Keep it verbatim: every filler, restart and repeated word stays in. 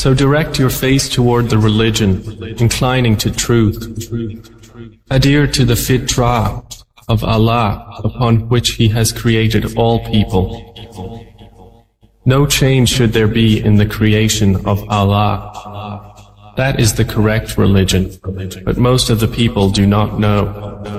So direct your face toward the religion, inclining to truth. Adhere to the fitrah of Allah, upon which He has created all people. No change should there be in the creation of Allah. That is the correct religion, but most of the people do not know.